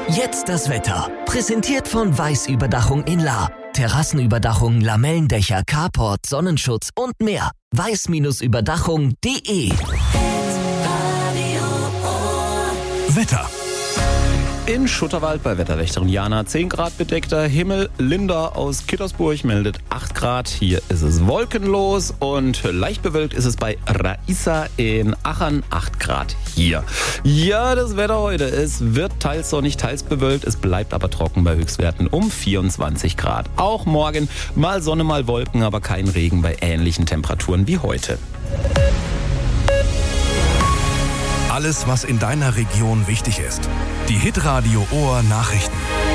Jetzt das Wetter. Präsentiert von Weiß-Überdachung in Lahr. Terrassenüberdachung, Lamellendächer, Carport, Sonnenschutz und mehr. weiß-überdachung.de. Wetter. In Schutterwald bei Wetterwächterin Jana 10 Grad bedeckter Himmel. Linda aus Kittersburg meldet 8 Grad. Hier ist es wolkenlos und leicht bewölkt ist es bei Raissa in Achern 8 Grad hier. Ja, das Wetter heute. Es wird teils sonnig, teils bewölkt. Es bleibt aber trocken bei Höchstwerten um 24 Grad. Auch morgen mal Sonne, mal Wolken, aber kein Regen bei ähnlichen Temperaturen wie heute. Alles, was in deiner Region wichtig ist. Die Hitradio Ohr Nachrichten.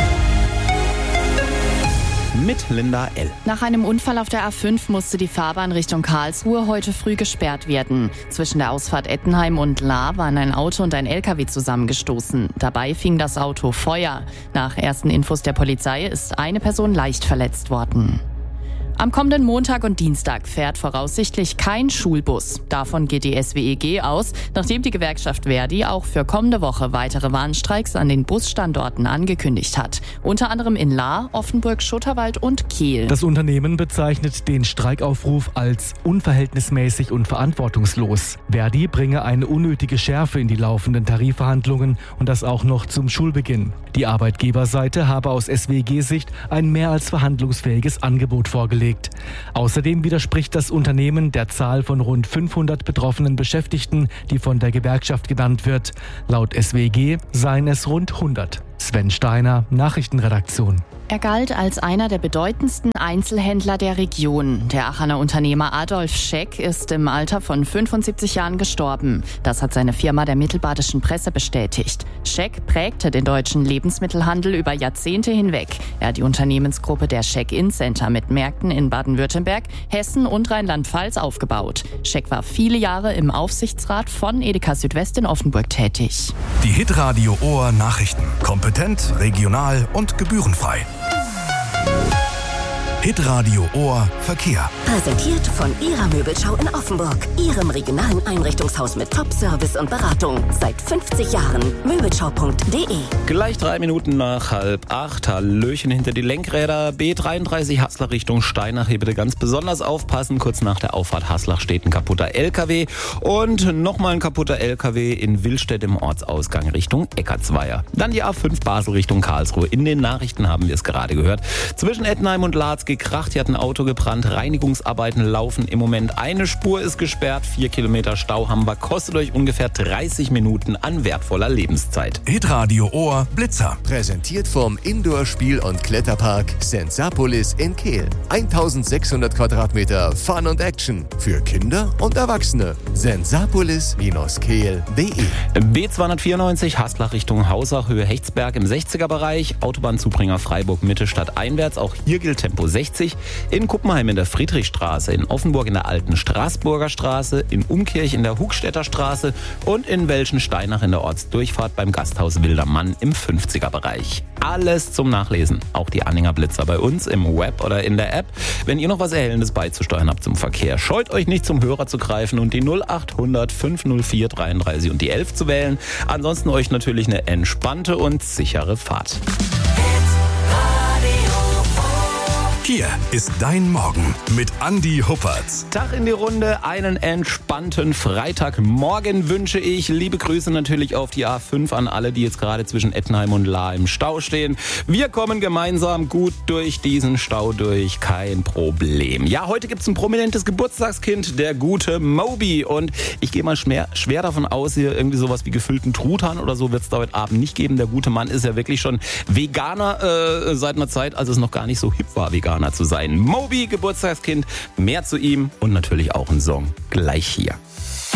Mit Linda L. Nach einem Unfall auf der A5 musste die Fahrbahn Richtung Karlsruhe heute früh gesperrt werden. Zwischen der Ausfahrt Ettenheim und Lahr waren ein Auto und ein LKW zusammengestoßen. Dabei fing das Auto Feuer. Nach ersten Infos der Polizei ist eine Person leicht verletzt worden. Am kommenden Montag und Dienstag fährt voraussichtlich kein Schulbus. Davon geht die SWEG aus, nachdem die Gewerkschaft Verdi auch für kommende Woche weitere Warnstreiks an den Busstandorten angekündigt hat. Unter anderem in Lahr, Offenburg, Schutterwald und Kehl. Das Unternehmen bezeichnet den Streikaufruf als unverhältnismäßig und verantwortungslos. Verdi bringe eine unnötige Schärfe in die laufenden Tarifverhandlungen und das auch noch zum Schulbeginn. Die Arbeitgeberseite habe aus SWEG-Sicht ein mehr als verhandlungsfähiges Angebot vorgelegt. Außerdem widerspricht das Unternehmen der Zahl von rund 500 betroffenen Beschäftigten, die von der Gewerkschaft genannt wird. Laut SWEG seien es rund 100. Sven Steiner, Nachrichtenredaktion. Er galt als einer der bedeutendsten Einzelhändler der Region. Der Aachener Unternehmer Adolf Scheck ist im Alter von 75 Jahren gestorben. Das hat seine Firma der Mittelbadischen Presse bestätigt. Scheck prägte den deutschen Lebensmittelhandel über Jahrzehnte hinweg. Er hat die Unternehmensgruppe der Scheck-In-Center mit Märkten in Baden-Württemberg, Hessen und Rheinland-Pfalz aufgebaut. Scheck war viele Jahre im Aufsichtsrat von Edeka Südwest in Offenburg tätig. Die Hitradio Ohr Nachrichten. Kompetent, regional und gebührenfrei. Hitradio Ohr Verkehr. Präsentiert von Ihrer Möbelschau in Offenburg. Ihrem regionalen Einrichtungshaus mit Top-Service und Beratung. Seit 50 Jahren. Möbelschau.de. Gleich 3 Minuten nach 7:30. Hallöchen hinter die Lenkräder. B33 Haslach Richtung Steinach. Hier bitte ganz besonders aufpassen. Kurz nach der Auffahrt Haslach steht ein kaputter LKW. Und nochmal ein kaputter LKW in Willstedt im Ortsausgang Richtung Eckartsweier. Dann die A5 Basel Richtung Karlsruhe. In den Nachrichten haben wir es gerade gehört. Zwischen Ettenheim und Laatzke gekracht, hier hat ein Auto gebrannt, Reinigungsarbeiten laufen im Moment. Eine Spur ist gesperrt, 4 Kilometer Stau haben wir, kostet euch ungefähr 30 Minuten an wertvoller Lebenszeit. Hitradio Ohr Blitzer. Präsentiert vom Indoor-Spiel- und Kletterpark Sensapolis in Kehl. 1600 Quadratmeter Fun und Action für Kinder und Erwachsene. Sensapolis-kehl.de. B294 Haslach Richtung Hausach, Höhe Hechtsberg im 60er-Bereich. Autobahnzubringer Freiburg Mitte stadteinwärts. Auch hier gilt Tempo 60. In Kuppenheim in der Friedrichstraße, in Offenburg in der Alten Straßburger Straße, in Umkirch in der Hugstädter Straße und in Welschensteinach in der Ortsdurchfahrt beim Gasthaus Wilder Mann im 50er-Bereich. Alles zum Nachlesen. Auch die Anhänger Blitzer bei uns im Web oder in der App. Wenn ihr noch was Erhellendes beizusteuern habt zum Verkehr, scheut euch nicht zum Hörer zu greifen und die 0800 504 33 und die 11 zu wählen. Ansonsten euch natürlich eine entspannte und sichere Fahrt. Hier ist dein Morgen mit Andi Huppertz. Tag in die Runde, einen entspannten Freitagmorgen wünsche ich. Liebe Grüße natürlich auf die A5 an alle, die jetzt gerade zwischen Ettenheim und Lahr im Stau stehen. Wir kommen gemeinsam gut durch diesen Stau durch, kein Problem. Ja, heute gibt's ein prominentes Geburtstagskind, der gute Moby. Und ich gehe mal schwer davon aus, hier irgendwie sowas wie gefüllten Truthahn oder so wird's da heute Abend nicht geben. Der gute Mann ist ja wirklich schon Veganer seit einer Zeit, als es noch gar nicht so hip war, Veganer zu sein. Moby, Geburtstagskind, mehr zu ihm und natürlich auch ein Song gleich hier.